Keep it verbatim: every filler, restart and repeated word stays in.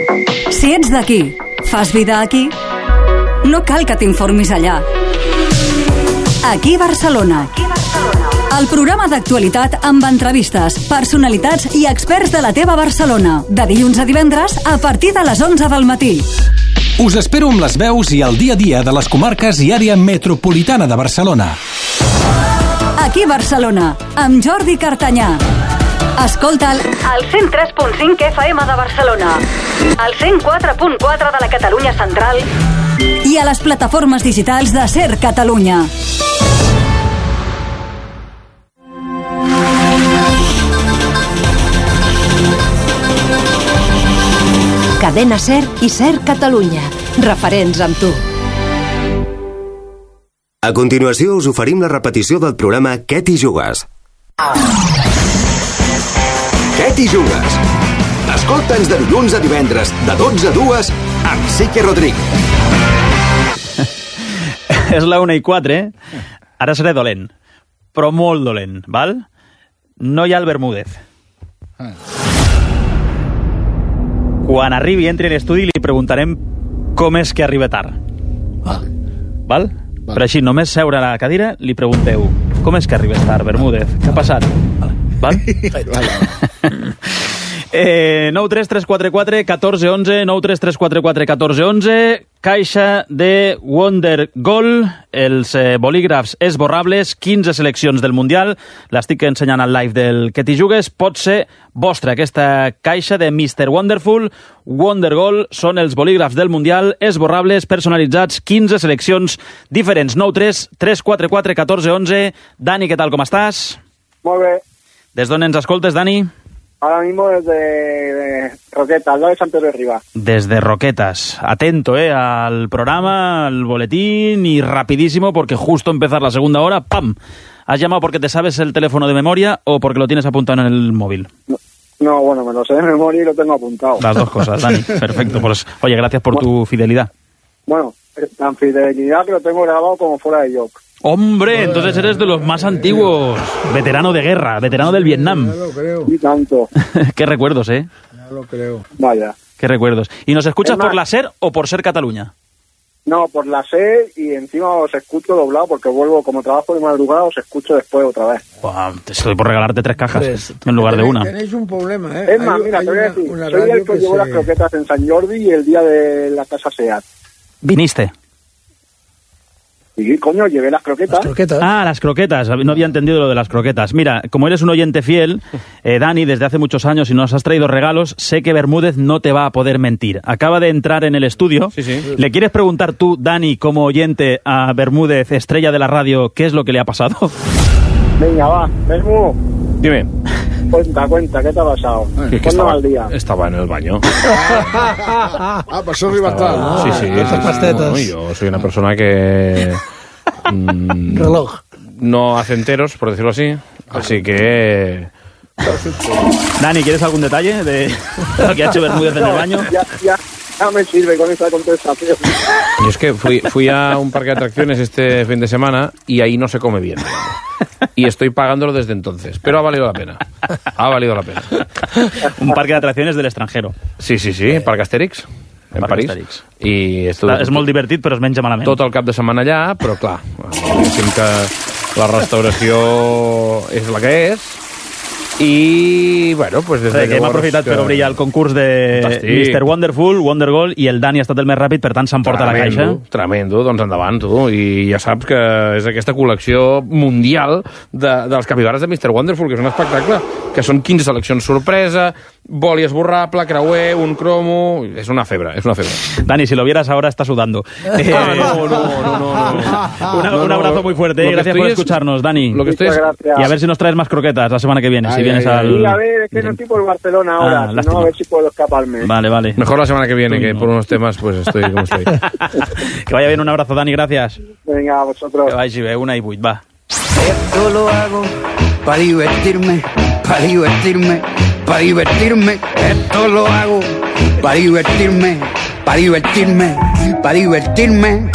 Si ets d'aquí, fas vida aquí, no cal que t'informis allà. Aquí Barcelona. El programa d'actualitat amb entrevistes, personalitats i experts de la teva Barcelona. De dilluns a divendres a partir de les onze del matí. Us espero amb les veus i el dia a dia de les comarques i àrea metropolitana de Barcelona. Aquí Barcelona, amb Jordi Cartanyà. Escolta'l al cent tres punt cinc F M de Barcelona, al cent quatre punt quatre de la Catalunya Central i a les plataformes digitals de SER Catalunya. Cadena SER i SER Catalunya. Referents amb tu. A continuació us oferim la repetició del programa Què t'hi jugues? Què t'hi jugues? Escolta'ns de dilluns a divendres, de dotze a dues, amb Sique Rodríguez. És la una i quatre, eh? Ara seré dolent, però molt dolent, val? No hi ha el Bermúdez. Quan arribi i entri a l'estudi li preguntarem com és que arriba tard. Val. Val? Val. Per així, només seure a la cadira, li pregunteu com és que arribes tard, Bermúdez? Què ha passat? Vale. Val? Vale. eh, nou tres tres quatre quatre un quatre un un, nou tres tres quatre quatre un quatre un un, caixa de Wonder Goal, els eh, bolígrafs esborrables, quinze seleccions del Mundial, l'estic ensenyant al live del Que t'hi jugues, pot ser vostra aquesta caixa de mister Wonderful. Wonder Goal són els bolígrafs del Mundial esborrables, personalitzats, quinze seleccions diferents. Nou tres tres quatre quatre un quatre un un. Dani, què tal, com estàs? Molt bé. Des d'on ens escoltes, Dani? Ahora mismo desde de Roquetas, al lado de San Pedro de Ribas. Desde Roquetas. Atento, eh, al programa, al boletín y rapidísimo porque justo empezar la segunda hora, ¡pam! ¿Has llamado porque te sabes el teléfono de memoria o porque lo tienes apuntado en el móvil? No, no bueno, me lo sé de memoria y lo tengo apuntado. Las dos cosas, Dani. Perfecto. Pues, oye, gracias por bueno, tu fidelidad. Bueno, tan fidelidad que lo tengo grabado como fuera de joc. ¡Hombre! Entonces eres de los más antiguos. Veterano de guerra, veterano del Vietnam. Ya lo creo. Y tanto. Qué recuerdos, ¿eh? Ya lo creo. Vaya. Qué recuerdos. ¿Y nos escuchas más, por la SER o por SER Cataluña? No, por la SER y encima os escucho doblado porque vuelvo, como trabajo de madrugada, os escucho después otra vez. Wow, te estoy por regalarte tres cajas pues, en lugar tenéis, de una. Tenéis un problema, ¿eh? Es más, hay, mira, te voy a decir, una, una soy el que, que llevo se... las croquetas en San Jordi y el día de la casa SEAT. ¿Viniste? Sí, coño, llevé las croquetas. Las croquetas. Ah, las croquetas. No había entendido lo de las croquetas. Mira, como eres un oyente fiel, eh, Dani, desde hace muchos años y nos has traído regalos, sé que Bermúdez no te va a poder mentir. Acaba de entrar en el estudio. Sí, sí. ¿Le quieres preguntar tú, Dani, como oyente a Bermúdez, estrella de la radio, qué es lo que le ha pasado? Venga, va, Bermú. Dime. Cuenta, cuenta, ¿qué te ha pasado? Que, que ¿Cuándo estaba, va el día? estaba en el baño. Ah, pasó Ribatal. Ah, sí, sí. Estas pastetas. No, yo soy una persona que... mmm, reloj. No hace enteros, por decirlo así. Así que... Dani, ¿quieres algún detalle de lo que ha hecho Bermúdez en el baño? Ya, ya, ya me sirve con esa contestación. Y es que fui, fui a un parque de atracciones este fin de semana y ahí no se come bien. Y estoy pagándolo desde entonces. Pero ha valido la pena. Ha valido la pena. Un parque de atracciones del extranjero. Sí, sí, sí. Parc Astèrix. En Parc París. Astèrix. I esto, És molt divertit, però es menja malament. tot el cap de setmana allà, però clar, diguéssim que la restauració és la que és. I, bueno, pues des de sí, que hem aprofitat que... per obrir ja el concurs de Fantàstic. mister Wonderful, Wonder Goal, i el Dani ha estat el més ràpid, per tant s'emporta la caixa. Tremendo, doncs endavant, tu. I ja saps que és aquesta col·lecció mundial de, dels capibares de mister Wonderful, que és un espectacle, que són quinze seleccions sorpresa, boli esborrable, creuer, un cromo... És una febre, és una febre. Dani, si lo vieras ahora está sudando. Eh, Ah, no, no, no, no, no. Una, No, un no, abrazo muy fuerte, lo que gracias estoy por es- escucharnos, Dani. Lo que estoy es... Gracias. Y a ver si nos traes más croquetas la semana que viene, si Ay, vienes ay, ay. al... Sí, a ver, es que no estoy por Barcelona ahora, Ah, si lástima. no, a ver si puedo escaparme. Vale, vale. Mejor la semana que viene, que No. por unos temas pues estoy como estoy. Que vaya bien, un abrazo, Dani, gracias. Venga, vosotros. Que vagi bé, una i vuit, va. Esto lo hago para divertirme, para divertirme, para divertirme. Esto lo hago para divertirme, para divertirme, para divertirme.